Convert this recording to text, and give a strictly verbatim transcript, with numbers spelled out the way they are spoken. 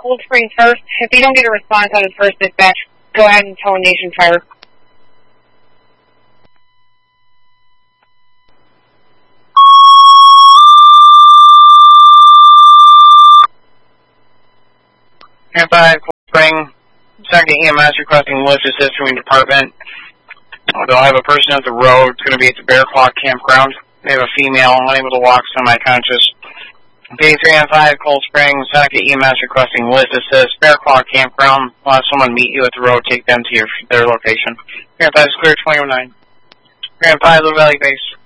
Cold Spring first. If you don't get a response on his first dispatch, go ahead and tell Nation Fire. Camp five, Cold Spring, second E M S requesting lift assist from your department. They'll have a person at the road. It's going to be at the Bear Claw Campground. They have a female unable to walk, semi-conscious. P three and five, Cold Spring, second E M S requesting lift assist. Bear Claw Campground. We'll have someone meet you at the road, take them to your their location. Camp five is clear, twenty oh nine. Camp five, Little Valley Base.